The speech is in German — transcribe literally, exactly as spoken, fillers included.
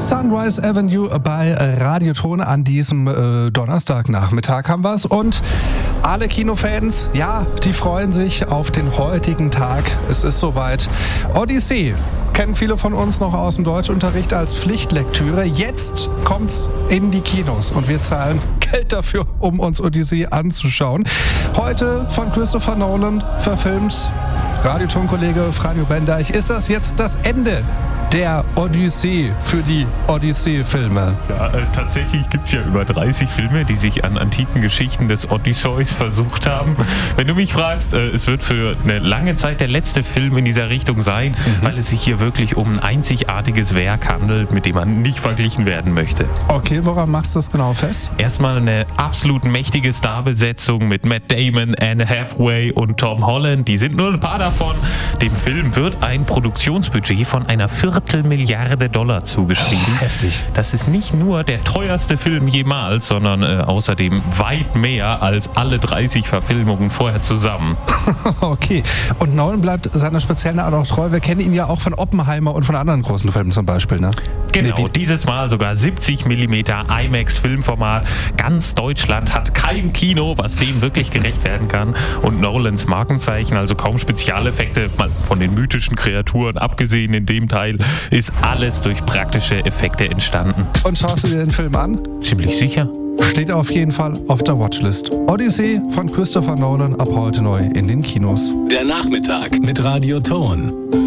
Sunrise Avenue bei Radioton an diesem äh, Donnerstagnachmittag haben wir es. Und alle Kinofans, ja, die freuen sich auf den heutigen Tag. Es ist soweit. Odyssee kennen viele von uns noch aus dem Deutschunterricht als Pflichtlektüre. Jetzt kommt's in die Kinos und wir zahlen Geld dafür, um uns Odyssee anzuschauen. Heute von Christopher Nolan verfilmt. Radioton-Kollege Franjo Bendeich, ist das jetzt das Ende der Odyssee für die Odyssee-Filme? Ja, äh, tatsächlich gibt es ja über dreißig Filme, die sich an antiken Geschichten des Odysseus versucht haben. Wenn du mich fragst, äh, es wird für eine lange Zeit der letzte Film in dieser Richtung sein, mhm. weil es sich hier wirklich um ein einzigartiges Werk handelt, mit dem man nicht verglichen werden möchte. Okay, woran machst du das genau fest? Erstmal eine absolut mächtige Starbesetzung mit Matt Damon, Anne Hathaway und Tom Holland. Die sind nur ein paar davon. Dem Film wird ein Produktionsbudget von einer Viertelmilliarde Dollar zugeschrieben. Oh, heftig. Das ist nicht nur der teuerste Film jemals, sondern äh, außerdem weit mehr als alle dreißig Verfilmungen vorher zusammen. Okay. Und Nolan bleibt seiner speziellen Art auch treu. Wir kennen ihn ja auch von Oppenheimer und von anderen großen Filmen zum Beispiel, ne? Genau, nee, dieses Mal sogar siebzig Millimeter IMAX-Filmformat. Ganz Deutschland hat kein Kino, was dem wirklich gerecht werden kann. Und Nolans Markenzeichen, also kaum Spezialeffekte, mal von den mythischen Kreaturen abgesehen in dem Teil, ist alles durch praktische Effekte entstanden. Und schaust du dir den Film an? Ziemlich sicher. Steht auf jeden Fall auf der Watchlist. Odyssee von Christopher Nolan ab heute neu in den Kinos. Der Nachmittag mit Radioton.